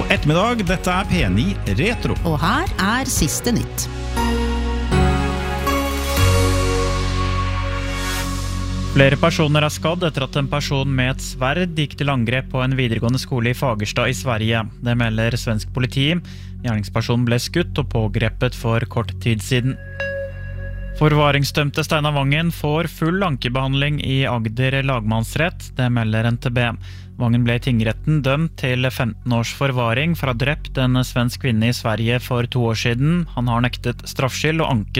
God ettermiddag, dette P9 Retro. Og her siste nytt. Flere personer skadd etter at en person med et sverd gikk til angrep på en videregående skole i Fagerstad i Sverige. Det melder svensk politi. Gjerningspersonen ble skutt og pågrepet for kort tid siden. Forvaringsdømte Steinar Vangen får full ankebehandling i Agder lagmannsrett, det melder NTB. Vangen ble i tingretten dømt til 15 års forvaring for å ha drept en svensk kvinne i Sverige for 2 år siden. Han har nektet straffskyld og anket